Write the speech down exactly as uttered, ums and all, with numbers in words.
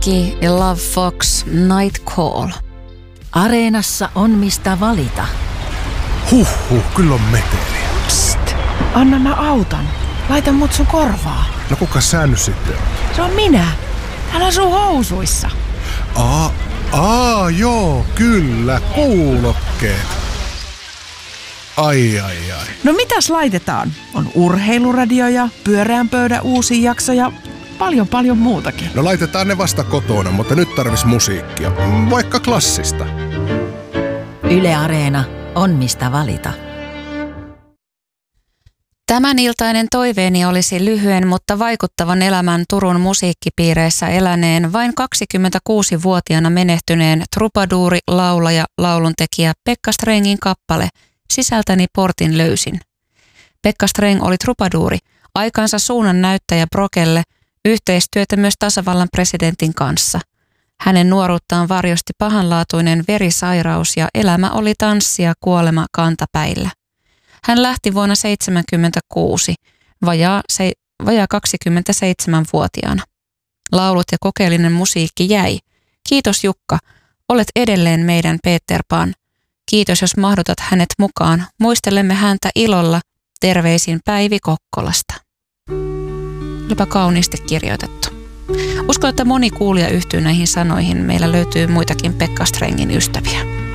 musiikki ja Love Fox Night Call. Areenassa on mistä valita. Huhhuh, kyllä on meteliä. Psst, anna mä auton. Laita mut sun korvaa. No kuka sä nyt sitten? Se on minä. Hän asuu housuissa. Aa, aa, joo, kyllä, kuulokkeet. Ai, ai, ai. No mitäs laitetaan? On urheiluradio ja pyöreän pöydän uusi jakso ja paljon paljon muutakin. No laitetaan ne vasta kotona, mutta nyt tarvis musiikkia. Vaikka klassista. Yle Areena on mistä valita. Tämän iltainen toiveeni olisi lyhyen, mutta vaikuttavan elämän Turun musiikkipiireissä eläneen vain kaksikymmentäkuusivuotiaana menehtyneen trupaduuri, laulaja, lauluntekijä Pekka Strengin kappale Sisältäni portin löysin. Pekka Streng oli trupaduuri, aikansa suunnan näyttäjä Brokelle, yhteistyötä myös tasavallan presidentin kanssa. Hänen nuoruuttaan varjosti pahanlaatuinen verisairaus ja elämä oli tanssia kuolema kantapäillä. Hän lähti vuonna seitsemänkymmentäkuusi, vajaa, se, vajaa kaksikymmentäseitsemänvuotiaana. Laulut ja kokeellinen musiikki jäi. Kiitos Jukka, olet edelleen meidän Peter Pan. Kiitos jos mahdotat hänet mukaan. Muistelemme häntä ilolla. Terveisin Päivi Kokkolasta. Olipa kauniisti kirjoitettu. Uskon, että moni kuulija yhtyy näihin sanoihin. Meillä löytyy muitakin Pekka Strengin ystäviä.